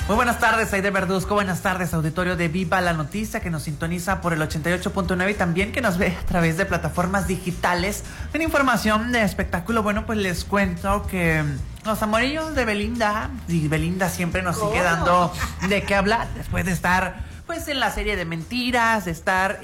Muy buenas tardes, Aide Verduzco. Buenas tardes, auditorio de Viva la Noticia, que nos sintoniza por el 88.9 y también que nos ve a través de plataformas digitales. En información de espectáculo, bueno, pues les cuento que los amorillos de Belinda, y Belinda siempre nos sigue dando de qué hablar después de estar, pues, en la serie de Mentiras, de estar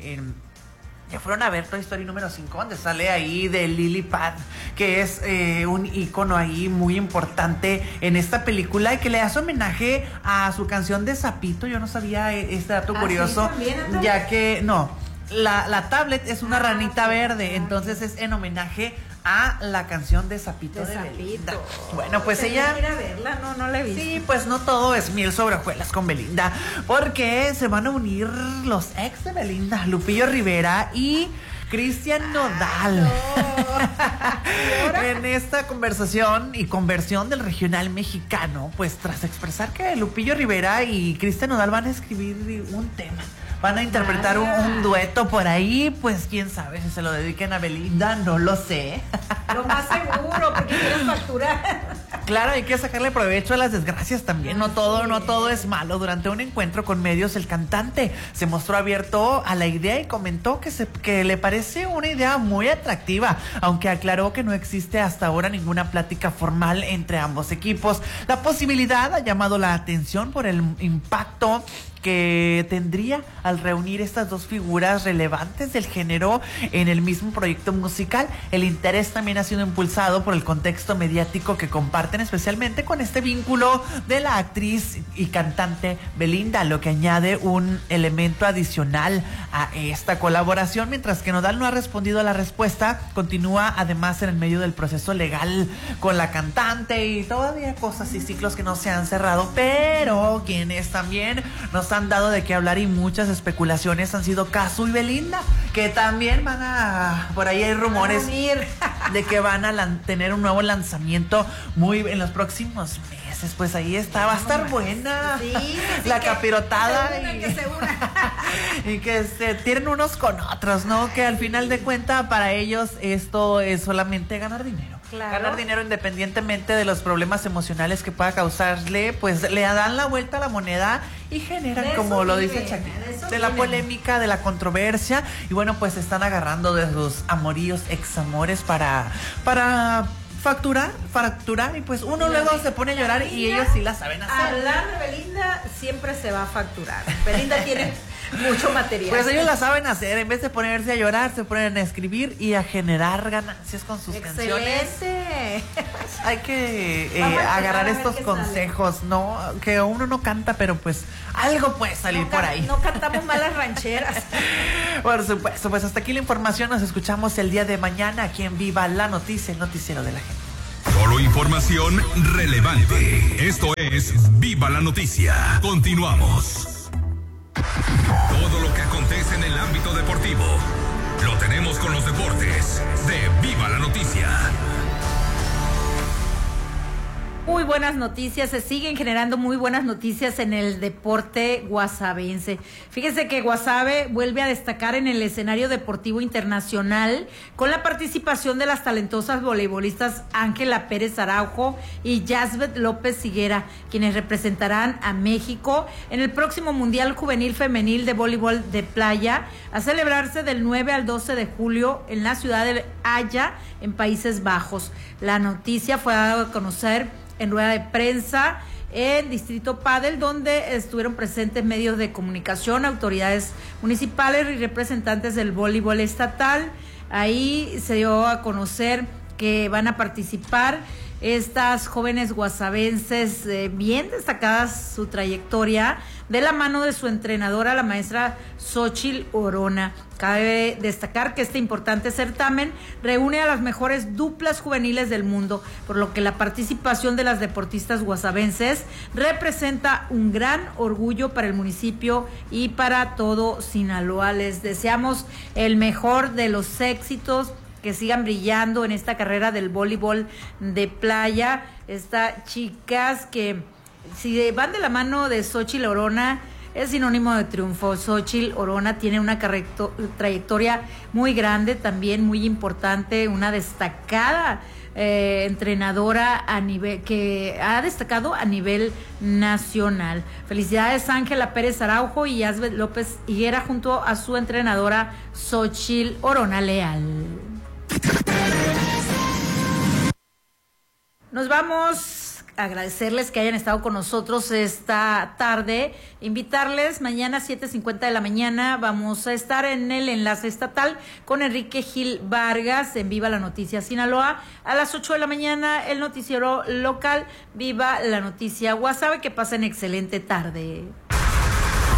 que fueron a ver Toy Story número 5, donde sale ahí de Lily Pad, que es un ícono ahí muy importante en esta película y que le hace homenaje a su canción de Zapito. Yo no sabía este dato curioso, ¿sí, también, ya que no, la tablet es una ranita verde, entonces es en homenaje a la canción de Zapito de Belinda. Bueno, pues ella... ir a verla, no la he visto. Sí, pues no todo es miel sobre hojuelas con Belinda, porque se van a unir los ex de Belinda, Lupillo Rivera y Cristian Nodal. No. En esta conversación y conversión del regional mexicano, pues tras expresar que Lupillo Rivera y Cristian Nodal van a escribir un tema, van a interpretar un dueto por ahí, pues quién sabe si se lo dediquen a Belinda, no lo sé. Lo más seguro, porque quieren facturar. Claro, hay que sacarle provecho a las desgracias también. No todo es malo. Durante un encuentro con medios, el cantante se mostró abierto a la idea y comentó que le parece una idea muy atractiva, aunque aclaró que no existe hasta ahora ninguna plática formal entre ambos equipos. La posibilidad ha llamado la atención por el impacto que tendría al reunir estas dos figuras relevantes del género en el mismo proyecto musical. El interés también ha sido impulsado por el contexto mediático que comparten, especialmente con este vínculo de la actriz y cantante Belinda, lo que añade un elemento adicional a esta colaboración. Mientras que Nodal no ha respondido a la respuesta, continúa además en el medio del proceso legal con la cantante y todavía cosas y ciclos que no se han cerrado, pero quienes también nos han dado de qué hablar y muchas especulaciones han sido Casu y Belinda, que también van a, por ahí hay rumores de que van a tener un nuevo lanzamiento muy en los próximos meses. Pues ahí está, va a estar buena la capirotada y que se tienen unos con otros, ¿no? Que al final de cuentas para ellos esto es solamente ganar dinero. Claro. Ganar dinero independientemente de los problemas emocionales que pueda causarle, pues le dan la vuelta a la moneda y generan, como lo dice Shakira, de la polémica, de la controversia. Y bueno, pues se están agarrando de sus amoríos, examores para facturar y pues uno luego se pone a llorar y ellos sí la saben hacer. Hablar de Belinda siempre se va a facturar. Belinda tiene mucho material. Pues ellos la saben hacer, en vez de ponerse a llorar, se ponen a escribir y a generar ganancias con sus canciones. Hay que agarrar estos consejos, ¿no? Que uno no canta, pero pues algo puede salir por ahí. No cantamos malas rancheras. Por supuesto, pues hasta aquí la información. Nos escuchamos el día de mañana aquí en Viva la Noticia, el noticiero de la gente. Solo información relevante. Esto es Viva la Noticia. Continuamos. Todo lo que acontece en el ámbito deportivo lo tenemos con los deportes de Viva la Noticia. Muy buenas noticias, se siguen generando muy buenas noticias en el deporte guasabense. Fíjense que Guasave vuelve a destacar en el escenario deportivo internacional con la participación de las talentosas voleibolistas Ángela Pérez Araujo y Yasbeth López Higuera, quienes representarán a México en el próximo Mundial Juvenil Femenil de Voleibol de Playa, a celebrarse del 9 al 12 de julio en la ciudad de Haya, en Países Bajos. La noticia fue dada a conocer en rueda de prensa en Distrito Padel, donde estuvieron presentes medios de comunicación, autoridades municipales y representantes del voleibol estatal. Ahí se dio a conocer que van a participar estas jóvenes guasavenses, bien destacadas su trayectoria, de la mano de su entrenadora, la maestra Xóchitl Orona. Cabe destacar que este importante certamen reúne a las mejores duplas juveniles del mundo, por lo que la participación de las deportistas guasavenses representa un gran orgullo para el municipio y para todo Sinaloa. Les deseamos el mejor de los éxitos, que sigan brillando en esta carrera del voleibol de playa. Estas chicas que, si van de la mano de Xóchitl Orona, es sinónimo de triunfo. Xóchitl Orona tiene una trayectoria muy grande, también muy importante, una destacada entrenadora a nivel, que ha destacado a nivel nacional. Felicidades Ángela Pérez Araujo y Asbeth López Higuera junto a su entrenadora Xochitl Orona Leal. Nos vamos. Agradecerles que hayan estado con nosotros esta tarde, invitarles mañana 7:50 de la mañana, vamos a estar en el enlace estatal con Enrique Gil Vargas en Viva la Noticia Sinaloa, a las 8 de la mañana el noticiero local Viva la Noticia Guasave. Que pasen excelente tarde.